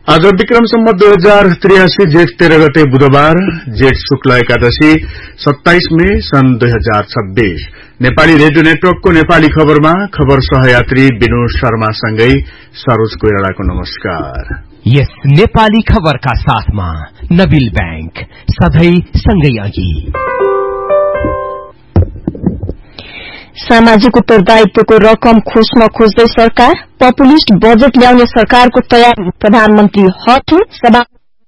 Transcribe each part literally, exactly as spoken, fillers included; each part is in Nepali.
आज विक्रम सम्वत दुई हजार त्रियासी जेठ तेह्र गते बुधबार जेठ शुक्ल एकादशी सत्ताइस मे सन् दुई हजार छब्बीस नेपाली रेडियो नेटवर्कको नेपाली खबरमा खबर सहयात्री विनु शर्मासँगै सरोज कोइरालाको नमस्कार। यस नेपाली खबरका साथमा नबिल बैंक सधैं सँगै अघि। सामाजिक उत्तरदायित्वको रकम खोज्न खोज्दै सरकार, पपुलिस्ट बजेट ल्याउने सरकारको तयारी प्रधानमन्त्री हट। सभा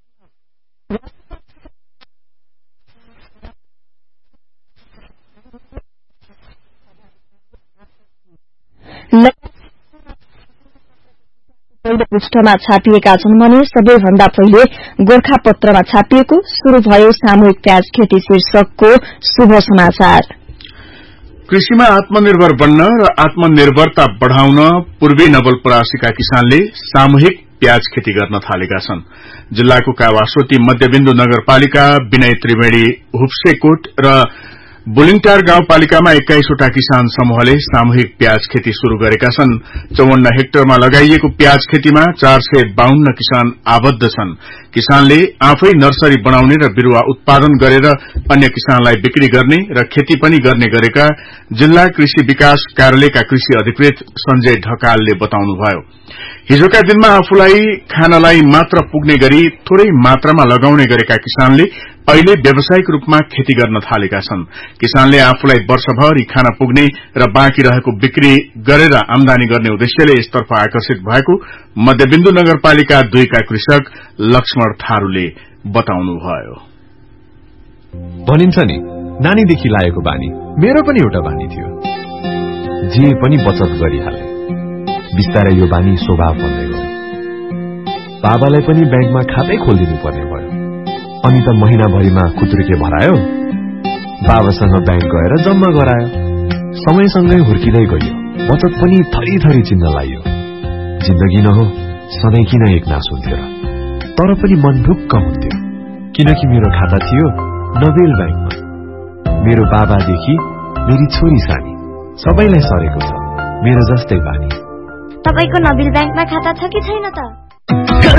पहिलो पृष्ठमा छापिएका छन् भने सबैभन्दा पहिले गोरखापत्रमा छापिएको शुरू भयो सामूहिक प्याज खेती शीर्षकको शुभ समाचार। कृषिमा आत्मनिर्भर बन्न र आत्मनिर्भरता बढ़ाउन पूर्वी नवलपरासीका किसानले सामूहिक प्याज खेती गर्न थालेका छन्। जिल्लाको कावासोती मध्यबिन्दु नगरपालिका विनय त्रिवेणी हुप्सेकोट र बुलिङटार गाउँपालिकामा एक्काइसवटा किसान समूहले सामूहिक प्याज खेती शुरू गरेका छन्। चौवन्न हेक्टरमा लगाइएको प्याज खेतीमा चार सय बाहन्न किसान आबद्ध छन्। किसानले आफै नर्सरी बनाउने र बिरूवा उत्पादन गरेर अन्य किसानलाई बिक्री गर्ने र खेती पनि गर्ने गरेका जिल्ला कृषि विकास कार्यालयका कृषि अधिकृत संजय ढकालले बताउनुभयो। हिजोका दिनमा आफूलाई खानलाई मात्र पुग्ने गरी थोरै मात्रामा लगाउने गरेका किसानले अहिले व्यावसायिक रूपमा खेती गर्न थालेका छन्। किसानले आफूलाई वर्षभरि खान पुग्ने र बाँकी रहेको बिक्री गरेर आमदानी गर्ने उद्देश्यले यसतर्फ आकर्षित भएको मध्यबिन्दु नगरपालिका दुईका कृषक लक्ष्मण थारूले बताउनुभयो। भनिन्छ नि नानीदेखि लागेको बानी, मेरो पनि एउटा बानी थियो, जे पनि बचत गरिहाले। बिस्तारै यो बानी स्वभाव बन्दै गयो। बाबालाई पनि ब्याङ्कमा खातै खोलिदिनु पर्ने भयो। अनि त महिनाभरिमा खुत्रुके भरायो, बाबासँग ब्याङ्क गएर जम्मा गरायो। समयसँगै हुर्किँदै गयो, बचत पनि थरी थरी चिन्न लाग्यो। जिन्दगी न हो सधैँ किन एक नास हुन्थ्यो र, तर पनि मन ढुक्क हुन्थ्यो किनकि मेरो खाता थियो नबेल ब्याङ्कमा। मेरो बाबादेखि मेरी छोरी सानी सबैलाई सरेको छ मेरो जस्तै बानी। तपाईको नबिल ब्याङ्कमा खाता छ कि छैन त?